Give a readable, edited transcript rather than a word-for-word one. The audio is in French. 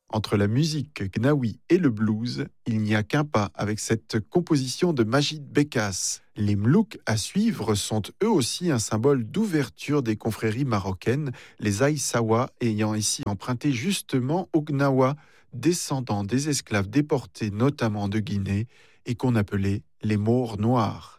Entre la musique gnawi et le blues, il n'y a qu'un pas avec cette composition de Majid Bekas. Les mlouks à suivre sont eux aussi un symbole d'ouverture des confréries marocaines, les Aïssawa ayant ici emprunté justement au gnawa, descendants des esclaves déportés notamment de Guinée et qu'on appelait les Maures noirs.